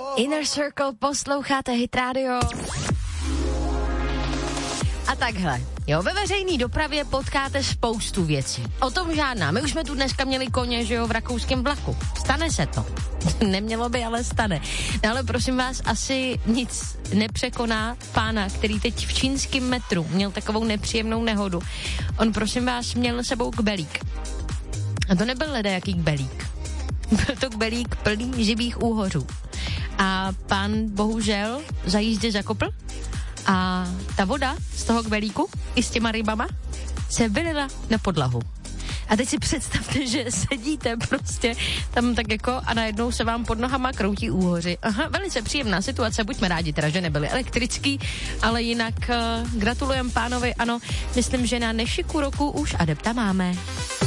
Inner Circle, posloucháte Hit Radio. A takhle, jo, ve veřejné dopravě potkáte spoustu věcí. O tom žádná. My už jsme tu dneska měli koně, že jo, v rakouském vlaku. Stane se to. Nemělo by, ale stane. No ale prosím vás, asi nic nepřekoná pána, který teď v čínském metru měl takovou nepříjemnou nehodu. On, prosím vás, měl sebou kbelík. A to nebyl ledajaký kbelík. Byl to kbelík plný živých úhořů. A pán bohužel za jízdě zakopl a ta voda z toho kbelíku i s těma rybama se vylila na podlahu. A teď si představte, že sedíte prostě tam tak jako a najednou se vám pod nohama kroutí úhoři. Aha, velice příjemná situace, buďme rádi teda, že nebyly elektrický, ale jinak gratulujem pánovi, ano, myslím, že na nešiku roku už adepta máme.